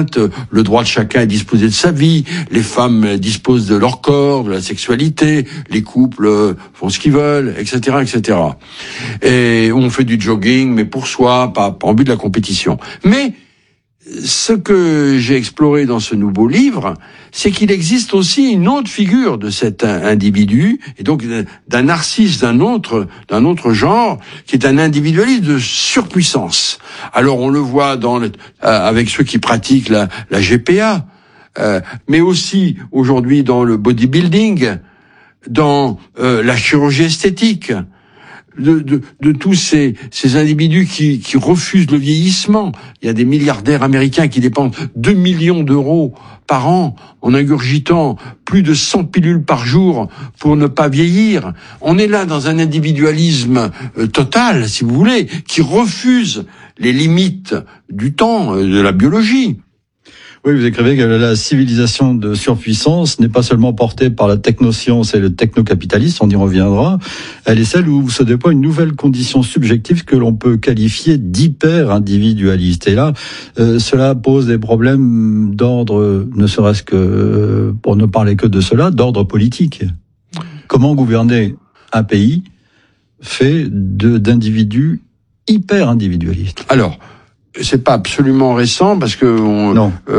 contraintes, le droit de chacun à disposer de sa vie, les femmes disposent de leur corps, de la sexualité, les couples font ce qu'ils veulent, etc., etc. Et on fait du jogging, mais pour soi, pas en but de la compétition. Mais ce que j'ai exploré dans ce nouveau livre, c'est qu'il existe aussi une autre figure de cet individu, et donc d'un narcisse d'un autre genre, qui est un individualiste de surpuissance. Alors on le voit avec ceux qui pratiquent la GPA, mais aussi aujourd'hui dans le bodybuilding, dans la chirurgie esthétique. De tous ces individus qui refusent le vieillissement. Il y a des milliardaires américains qui dépensent 2 millions d'euros par an en ingurgitant plus de 100 pilules par jour pour ne pas vieillir. On est là dans un individualisme total, si vous voulez, qui refuse les limites du temps, de la biologie. Oui, vous écrivez que la civilisation de surpuissance n'est pas seulement portée par la technoscience et le technocapitalisme, on y reviendra, elle est celle où se déploie une nouvelle condition subjective que l'on peut qualifier d'hyper-individualiste. Et là, cela pose des problèmes d'ordre, ne serait-ce que, pour ne parler que de cela, d'ordre politique. Comment gouverner un pays fait d'individus hyper-individualistes? Alors, c'est pas absolument récent parce que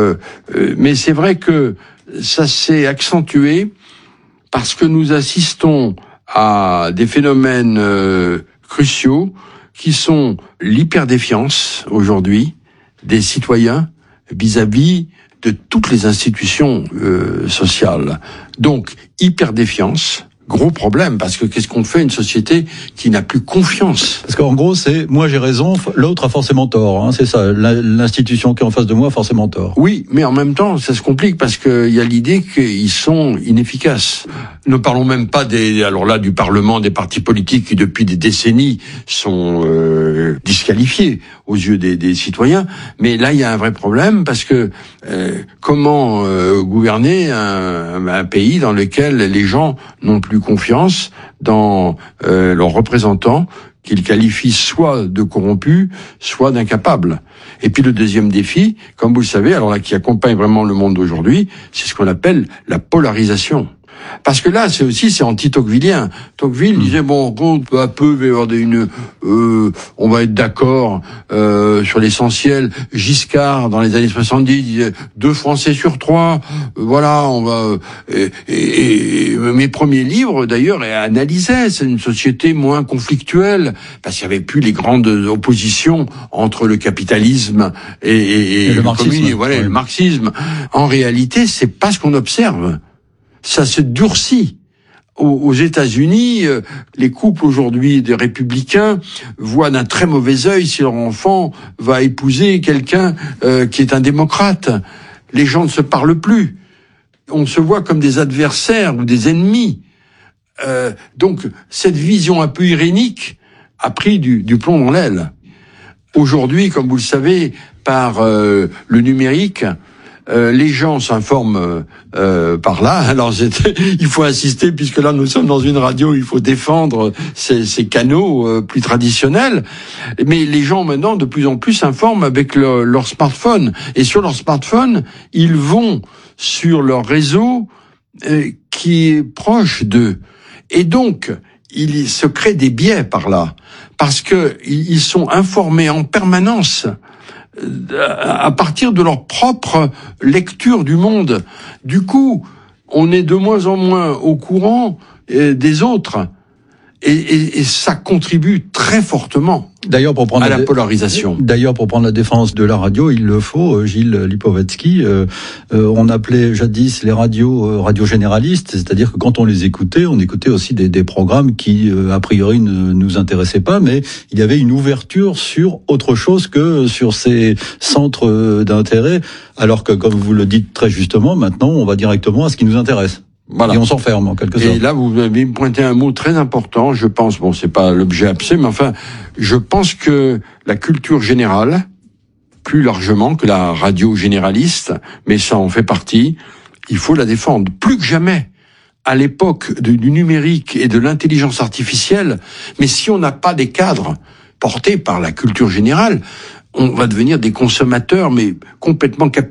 mais c'est vrai que ça s'est accentué parce que nous assistons à des phénomènes cruciaux qui sont l'hyperdéfiance aujourd'hui des citoyens vis-à-vis de toutes les institutions sociales. Donc hyperdéfiance. Gros problème, parce que qu'est-ce qu'on fait une société qui n'a plus confiance? Parce qu'en gros, c'est moi j'ai raison, l'autre a forcément tort. Hein, c'est ça, l'institution qui est en face de moi a forcément tort. Oui, mais en même temps, ça se complique parce que il y a l'idée qu'ils sont inefficaces. Ne parlons même pas du Parlement, des partis politiques qui depuis des décennies sont disqualifiés aux yeux des citoyens. Mais là, il y a un vrai problème parce que comment gouverner un pays dans lequel les gens n'ont plus confiance dans leurs représentants qu'ils qualifient soit de corrompus, soit d'incapables. Et puis le deuxième défi, comme vous le savez, alors là qui accompagne vraiment le monde d'aujourd'hui, c'est ce qu'on appelle la polarisation. Parce que là, c'est anti-Tocquevillien. Tocqueville disait peu à peu, il va y avoir on va être d'accord sur l'essentiel. Giscard, dans les années 70, disait 2 Français sur 3. Voilà, on va. Et mes premiers livres, d'ailleurs, analysaient. C'est une société moins conflictuelle parce qu'il y avait plus les grandes oppositions entre le capitalisme et le marxisme. Le marxisme. En réalité, c'est pas ce qu'on observe. Ça se durcit. Aux États-Unis, les couples aujourd'hui des républicains voient d'un très mauvais œil si leur enfant va épouser quelqu'un qui est un démocrate. Les gens ne se parlent plus. On se voit comme des adversaires ou des ennemis. Donc cette vision un peu irénique a pris du plomb dans l'aile. Aujourd'hui, comme vous le savez, par le numérique, les gens s'informent par là. Alors il faut insister, puisque là nous sommes dans une radio, il faut défendre ces canaux plus traditionnels. Mais les gens maintenant de plus en plus s'informent avec leur smartphone. Et sur leur smartphone, ils vont sur leur réseau qui est proche d'eux. Et donc, il se crée des biais par là, parce que ils sont informés en permanence à partir de leur propre lecture du monde. Du coup, on est de moins en moins au courant des autres. Et ça contribue très fortement à la polarisation. D'ailleurs, pour prendre la défense de la radio, il le faut, Gilles Lipovetsky, on appelait jadis les radios généralistes, c'est-à-dire que quand on les écoutait, on écoutait aussi des programmes qui, a priori, ne nous intéressaient pas, mais il y avait une ouverture sur autre chose que sur ces centres d'intérêt, alors que, comme vous le dites très justement, maintenant, on va directement à ce qui nous intéresse. Voilà. Et on s'enferme en quelque sorte. Et là, vous avez pointé un mot très important, je pense, c'est pas l'objet absolu, mais enfin, je pense que la culture générale, plus largement que la radio généraliste, mais ça en fait partie, il faut la défendre. Plus que jamais, à l'époque du numérique et de l'intelligence artificielle, mais si on n'a pas des cadres portés par la culture générale, on va devenir des consommateurs, mais complètement